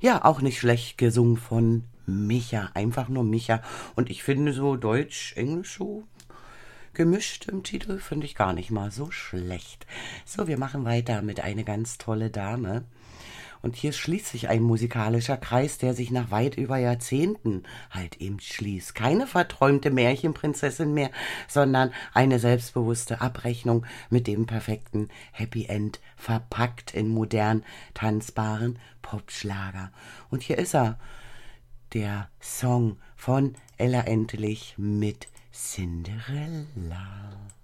Ja, auch nicht schlecht gesungen von Micha, einfach nur Micha. Und ich finde so Deutsch, Englisch so gemischt im Titel, finde ich gar nicht mal so schlecht. So, wir machen weiter mit Eine ganz tolle Dame. Und hier schließt sich ein musikalischer Kreis, der sich nach weit über Jahrzehnten halt eben schließt. Keine verträumte Märchenprinzessin mehr, sondern eine selbstbewusste Abrechnung mit dem perfekten Happy End, verpackt in modern tanzbaren Popschlager. Und hier ist er, der Song von Ella Endlich mit Cinderella.